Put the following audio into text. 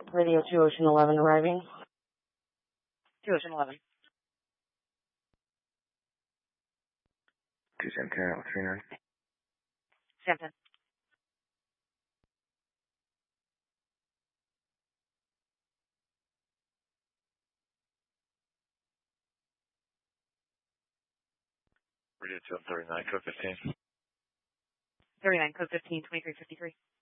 Radio 2 Ocean 11 arriving. 2 Ocean 11. 2 Sam 10, 39. Sam 10. Radio 2 39, code 15. 39, code 15, 2353.